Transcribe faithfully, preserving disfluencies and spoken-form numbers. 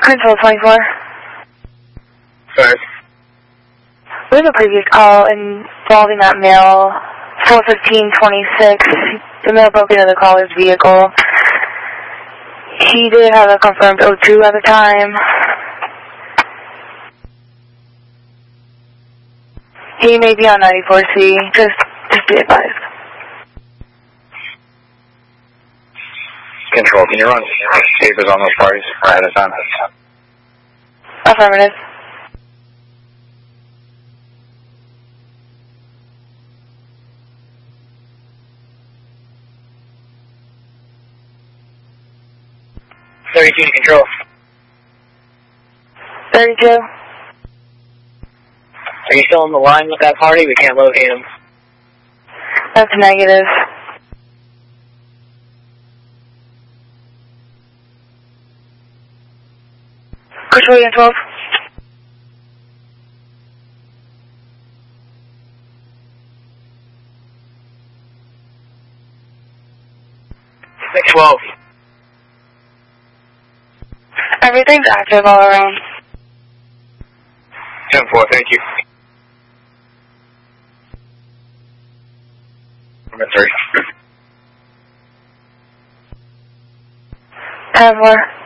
Control twenty-four. Sorry. We have a previous call involving that male, four fifteen twenty-six. The male broke into the caller's vehicle. He did have a confirmed O two at the time. He may be on ninety-four C. Just, just be advised. Control, can you run papers on those parties ahead of time? Affirmative. thirty-two, control. thirty-two. Are you still on the line with that party? We can't locate him. That's negative. Control unit twelve. six twelve. Everything's active all around. ten four, thank you. Number three. ten four.